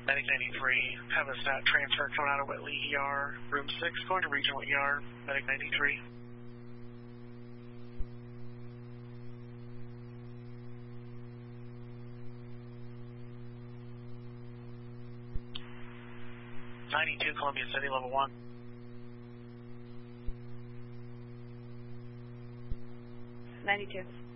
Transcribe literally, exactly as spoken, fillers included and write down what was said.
Medic ninety-three, have a stat transfer coming out of Whitley E R, room six, going to regional E R, Medic ninety-three. ninety-two, Columbia City, level one. ninety-two.